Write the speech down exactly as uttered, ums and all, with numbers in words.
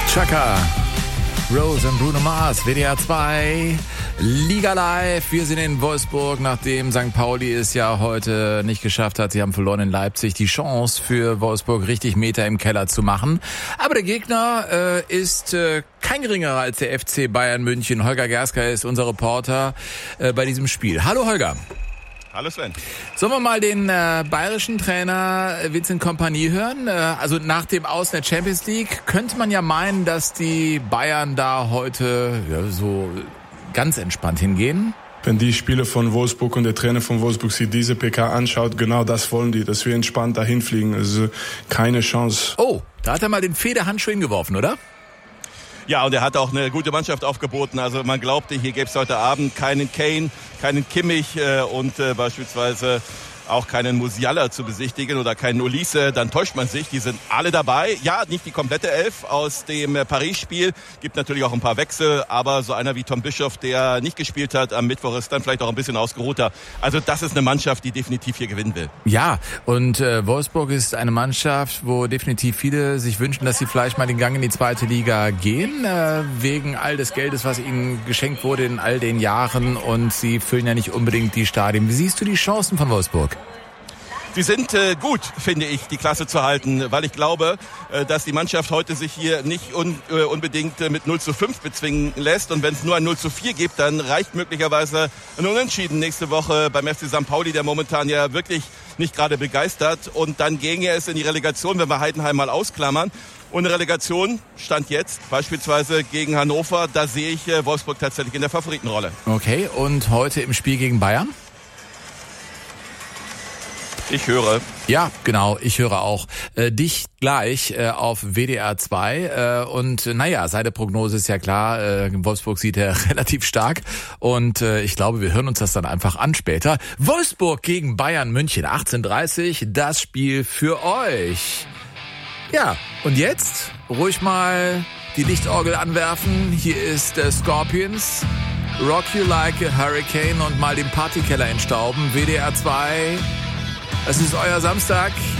Chaka, Rose und Bruno Mars, W D R zwei, Liga Live. Wir sind in Wolfsburg, nachdem Sankt Pauli es ja heute nicht geschafft hat. Sie haben verloren in Leipzig. Die Chance für Wolfsburg, richtig Meter im Keller zu machen. Aber der Gegner äh, ist äh, kein geringerer als der F C Bayern München. Holger Gerska ist unser Reporter äh, bei diesem Spiel. Hallo Holger. Hallo Sven. Sollen wir mal den äh, bayerischen Trainer Vincent Kompany hören? Äh, also nach dem Aus in der Champions League könnte man ja meinen, dass die Bayern da heute ja, so ganz entspannt hingehen. Wenn die Spieler von Wolfsburg und der Trainer von Wolfsburg sich diese P K anschaut, genau das wollen die, dass wir entspannt dahin fliegen. Also keine Chance. Oh, da hat er mal den Federhandschuh hingeworfen, oder? Ja, und er hat auch eine gute Mannschaft aufgeboten. Also man glaubte, hier gäbe es heute Abend keinen Kane, keinen Kimmich äh, und äh, beispielsweise auch keinen Musiala zu besichtigen oder keinen Olise, dann täuscht man sich. Die sind alle dabei. Ja, nicht die komplette Elf aus dem äh, Paris-Spiel. Gibt natürlich auch ein paar Wechsel, aber so einer wie Tom Bischoff, der nicht gespielt hat am Mittwoch, ist dann vielleicht auch ein bisschen ausgeruhter. Also das ist eine Mannschaft, die definitiv hier gewinnen will. Ja, und äh, Wolfsburg ist eine Mannschaft, wo definitiv viele sich wünschen, dass sie vielleicht mal den Gang in die zweite Liga gehen, äh, wegen all des Geldes, was ihnen geschenkt wurde in all den Jahren, und sie füllen ja nicht unbedingt die Stadien. Wie siehst du die Chancen von Wolfsburg? Sie sind äh, gut, finde ich, die Klasse zu halten, weil ich glaube, äh, dass die Mannschaft heute sich hier nicht un, äh, unbedingt äh, mit null zu fünf bezwingen lässt. Und wenn es nur ein null zu vier gibt, dann reicht möglicherweise ein Unentschieden nächste Woche beim F C Sankt Pauli, der momentan ja wirklich nicht gerade begeistert. Und dann ginge es in die Relegation, wenn wir Heidenheim mal ausklammern. Und eine Relegation stand jetzt beispielsweise gegen Hannover. Da sehe ich äh, Wolfsburg tatsächlich in der Favoritenrolle. Okay, und heute im Spiel gegen Bayern? Ich höre. Ja, genau, ich höre auch. Äh, dich gleich äh, auf W D R zwei. Äh, und äh, naja, seine Prognose ist ja klar. Äh, Wolfsburg sieht er relativ stark. Und äh, ich glaube, wir hören uns das dann einfach an später. Wolfsburg gegen Bayern München, achtzehn Uhr dreißig. Das Spiel für euch. Ja, und jetzt ruhig mal die Lichtorgel anwerfen. Hier ist äh, Scorpions. Rock You Like a Hurricane und mal den Partykeller entstauben. W D R zwei. Es ist euer Samstag.